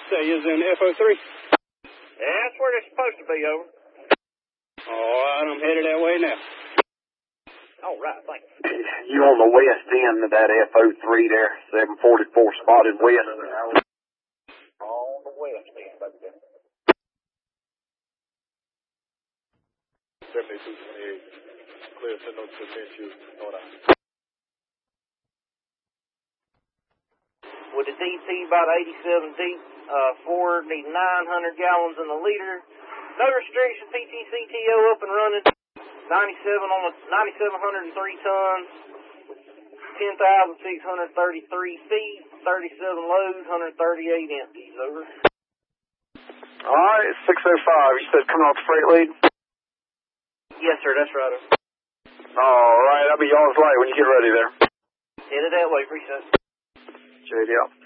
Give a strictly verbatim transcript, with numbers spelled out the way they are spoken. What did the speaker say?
Say, is in F O three? Yeah, that's where they're supposed to be, over. All right, I'm headed that way now. All right, thanks. You on the west end of that F O three there, seven forty-four spotted west. On the west end, baby. seventy-two twenty-eight. Clear signal to ten two, North Eye. With the D T about eighty-seven deep, uh, Ford need nine hundred gallons in the liter. No restriction, P T C T O up and running. ninety-seven on the ninety-seven oh three tons, ten thousand six hundred thirty-three feet, thirty-seven loads, one hundred thirty-eight empties, over. All right, six oh five. You said coming off the freight lead? Yes, sir, that's right. All right, I'll be y'all's light when you get ready there. Headed that way, appreciate it. J D out.